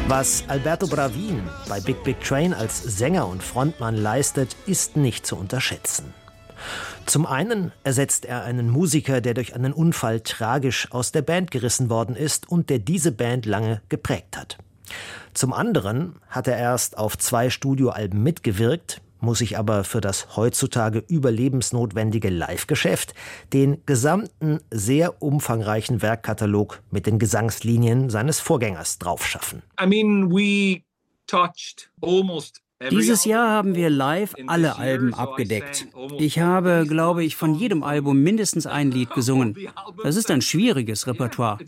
Was Alberto Bravin bei Big Big Train als Sänger und Frontmann leistet, ist nicht zu unterschätzen. Zum einen ersetzt er einen Musiker, der durch einen Unfall tragisch aus der Band gerissen worden ist und der diese Band lange geprägt hat. Zum anderen hat er erst auf 2 Studioalben mitgewirkt, muss sich aber für das heutzutage überlebensnotwendige Live-Geschäft den gesamten, sehr umfangreichen Werkkatalog mit den Gesangslinien seines Vorgängers draufschaffen. Dieses Jahr haben wir live alle Alben abgedeckt. Ich habe, glaube ich, von jedem Album mindestens ein Lied gesungen. Das ist ein schwieriges Repertoire.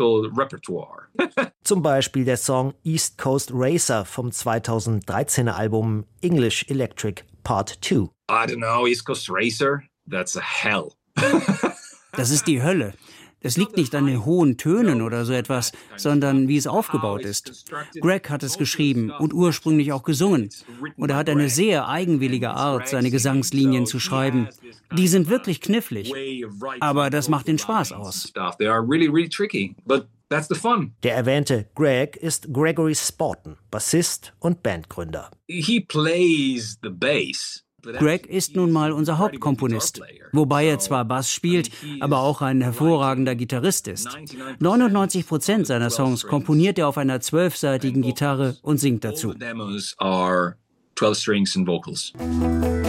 Zum Beispiel der Song East Coast Racer vom 2013er Album English Electric Part 2. I don't know, East Coast Racer? That's a hell. Das ist die Hölle. Das liegt nicht an den hohen Tönen oder so etwas, sondern wie es aufgebaut ist. Greg hat es geschrieben und ursprünglich auch gesungen. Und er hat eine sehr eigenwillige Art, seine Gesangslinien zu schreiben. Die sind wirklich knifflig. Aber das macht den Spaß aus. Der erwähnte Greg ist Gregory Sporton, Bassist und Bandgründer. He plays the bass. Greg ist nun mal unser Hauptkomponist, wobei er zwar Bass spielt, aber auch ein hervorragender Gitarrist ist. 99% seiner Songs komponiert er auf einer 12-seitigen Gitarre und singt dazu.